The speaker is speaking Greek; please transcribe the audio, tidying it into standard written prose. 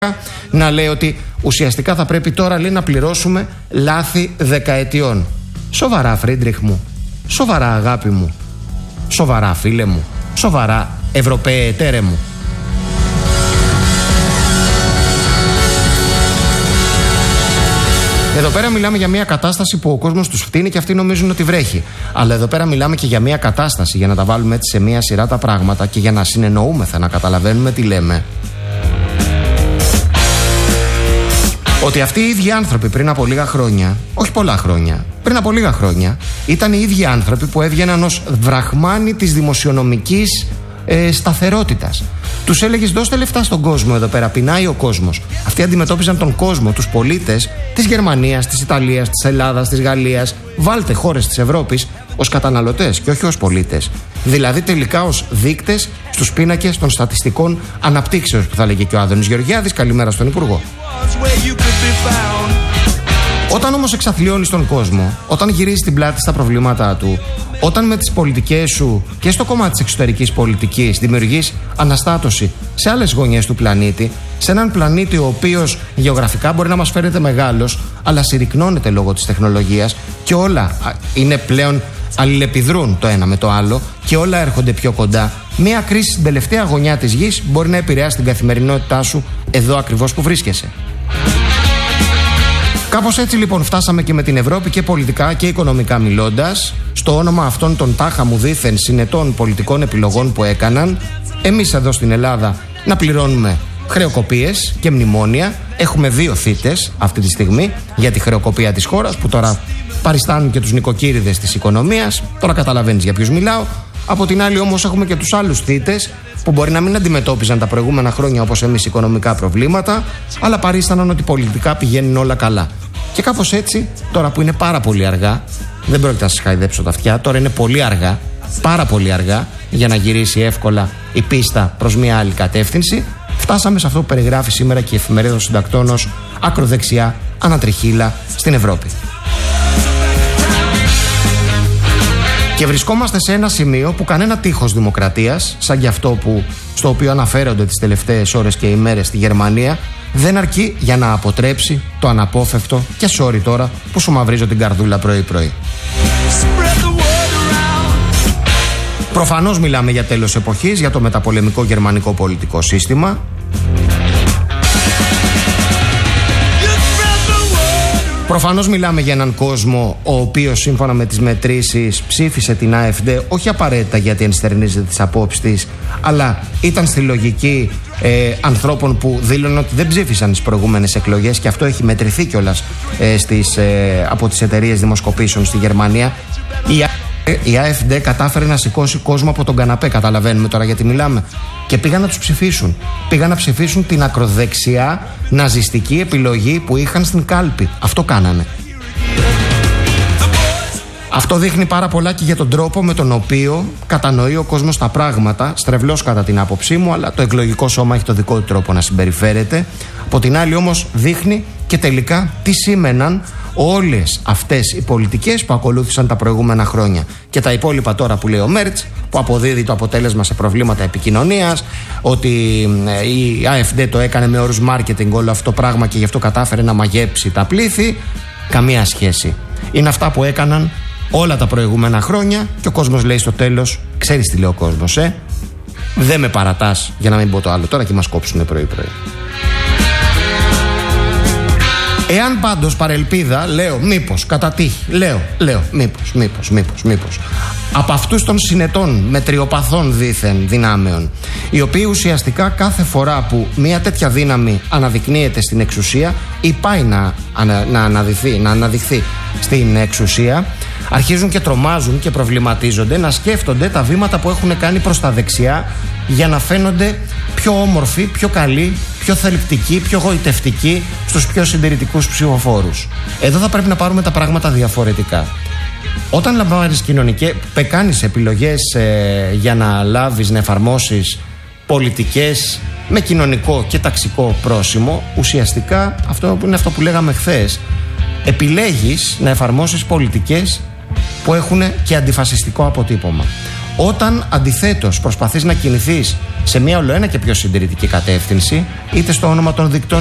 να λέει ότι ουσιαστικά θα πρέπει τώρα, λέει, να πληρώσουμε λάθη δεκαετιών. Σοβαρά, Φρίντριχ μου, σοβαρά, αγάπη μου, σοβαρά, φίλε μου, σοβαρά, Ευρωπαίε εταίρε μου. Εδώ πέρα μιλάμε για μια κατάσταση που ο κόσμος τους φτύνει και αυτοί νομίζουν ότι βρέχει. Αλλά εδώ πέρα μιλάμε και για μια κατάσταση, για να τα βάλουμε έτσι σε μια σειρά τα πράγματα και για να συνεννοούμεθα, να καταλαβαίνουμε τι λέμε. Ότι αυτοί οι ίδιοι άνθρωποι πριν από λίγα χρόνια, όχι πολλά χρόνια, πριν από λίγα χρόνια, ήταν οι ίδιοι άνθρωποι που έβγαιναν ως βραχμάνοι της δημοσιονομικής σταθερότητας. Τους έλεγες δώστε λεφτά στον κόσμο, εδώ πέρα πεινάει ο κόσμος. Αυτοί αντιμετώπιζαν τον κόσμο, τους πολίτες της Γερμανίας, της Ιταλίας, της Ελλάδας, της Γαλλίας. Βάλτε χώρες της Ευρώπης ως καταναλωτές και όχι ως πολίτες. Δηλαδή τελικά ως δείκτες στους πίνακες των στατιστικών αναπτύξεως, που θα λέγε και ο Άδωνης Γεωργιάδης. Καλημέρα στον Υπουργό. Όταν όμως εξαθλιώνεις τον κόσμο, όταν γυρίζεις την πλάτη στα προβλήματά του, όταν με τις πολιτικές σου και στο κομμάτι της εξωτερικής πολιτικής δημιουργείς αναστάτωση σε άλλες γωνιές του πλανήτη, σε έναν πλανήτη ο οποίος γεωγραφικά μπορεί να μας φαίνεται μεγάλος, αλλά συρρυκνώνεται λόγω της τεχνολογίας και όλα είναι πλέον αλληλεπιδρούν το ένα με το άλλο και όλα έρχονται πιο κοντά, μία κρίση στην τελευταία γωνιά της γης μπορεί να επηρεάσει την καθημερινότητά σου εδώ ακριβώς που βρίσκεσαι. Κάπως έτσι λοιπόν φτάσαμε και με την Ευρώπη και πολιτικά και οικονομικά μιλώντας, στο όνομα αυτών των τάχα μου δήθεν συνετών πολιτικών επιλογών που έκαναν, εμείς εδώ στην Ελλάδα να πληρώνουμε χρεοκοπίες και μνημόνια. Έχουμε δύο θύτες αυτή τη στιγμή για τη χρεοκοπία της χώρας που τώρα παριστάνουν και τους νοικοκύριδες της οικονομίας. Τώρα καταλαβαίνεις για ποιους μιλάω. Από την άλλη όμως έχουμε και τους άλλους θύτες που μπορεί να μην αντιμετώπιζαν τα προηγούμενα χρόνια όπως εμείς οικονομικά προβλήματα, αλλά παρίσταναν ότι πολιτικά πηγαίνουν όλα καλά. Και κάπως έτσι, τώρα που είναι πάρα πολύ αργά, δεν πρόκειται να σας χαϊδέψω τα αυτιά, τώρα είναι πολύ αργά, πάρα πολύ αργά για να γυρίσει εύκολα η πίστα προς μια άλλη κατεύθυνση, φτάσαμε σε αυτό που περιγράφει σήμερα και η Εφημερίδα των Συντακτών ως ακροδεξιά ανατριχύλα στην Ευρώπη. Και βρισκόμαστε σε ένα σημείο που κανένα τείχος δημοκρατίας, σαν και αυτό στο οποίο αναφέρονται τις τελευταίες ώρες και ημέρες στη Γερμανία, δεν αρκεί για να αποτρέψει το αναπόφευκτο και sorry τώρα που σου μαυρίζω την καρδούλα πρωί-πρωί. Προφανώς μιλάμε για τέλος εποχής, για το μεταπολεμικό γερμανικό πολιτικό σύστημα. Προφανώς μιλάμε για έναν κόσμο ο οποίος σύμφωνα με τις μετρήσεις ψήφισε την AfD όχι απαραίτητα γιατί ενστερνίζεται τις απόψεις της, αλλά ήταν στη λογική ανθρώπων που δήλωναν ότι δεν ψήφισαν τις προηγούμενες εκλογές και αυτό έχει μετρηθεί κιόλας από τις εταιρείες δημοσκοπήσεων στη Γερμανία. Η AfD κατάφερε να σηκώσει κόσμο από τον καναπέ, καταλαβαίνουμε τώρα γιατί μιλάμε. Και πήγαν να τους ψηφίσουν. Πήγαν να ψηφίσουν την ακροδεξιά ναζιστική επιλογή που είχαν στην κάλπη. Αυτό κάνανε. Αυτό δείχνει πάρα πολλά και για τον τρόπο με τον οποίο κατανοεί ο κόσμος τα πράγματα, στρεβλώς κατά την άποψή μου, αλλά το εκλογικό σώμα έχει το δικό του τρόπο να συμπεριφέρεται. Από την άλλη όμως δείχνει και τελικά τι σήμαιναν όλες αυτές οι πολιτικές που ακολούθησαν τα προηγούμενα χρόνια. Και τα υπόλοιπα τώρα που λέει ο Μέρτς, που αποδίδει το αποτέλεσμα σε προβλήματα επικοινωνίας, ότι η AfD το έκανε με όρους marketing όλο αυτό το πράγμα και γι' αυτό κατάφερε να μαγέψει τα πλήθη. Καμία σχέση. Είναι αυτά που έκαναν όλα τα προηγούμενα χρόνια και ο κόσμος λέει στο τέλος, ξέρεις τι λέει ο κόσμος, δεν με παρατάς, για να μην πω το άλλο τώρα και μας κόψουνε πρωί-πρωί. Εάν πάντως παρελπίδα, λέω μήπως, κατά τύχη, λέω μήπως από αυτούς των συνετών μετριοπαθών δήθεν δυνάμεων, οι οποίοι ουσιαστικά κάθε φορά που μια τέτοια δύναμη αναδεικνύεται στην εξουσία ή πάει να αναδειχθεί στην εξουσία, αρχίζουν και τρομάζουν και προβληματίζονται να σκέφτονται τα βήματα που έχουν κάνει προς τα δεξιά για να φαίνονται πιο όμορφοι, πιο καλοί, πιο θελκτικοί, πιο γοητευτικοί στους πιο συντηρητικούς ψηφοφόρους. Εδώ θα πρέπει να πάρουμε τα πράγματα διαφορετικά. Όταν λαμβάνεις κάνεις επιλογές για να λάβεις, να εφαρμόσεις πολιτικές με κοινωνικό και ταξικό πρόσημο, ουσιαστικά αυτό είναι αυτό που λέγαμε χθες, επιλέγεις να εφαρμόσεις πολιτικές που έχουν και αντιφασιστικό αποτύπωμα. Όταν αντιθέτως προσπαθείς να κινηθείς σε μια ολοένα και πιο συντηρητική κατεύθυνση, είτε στο όνομα των δικτών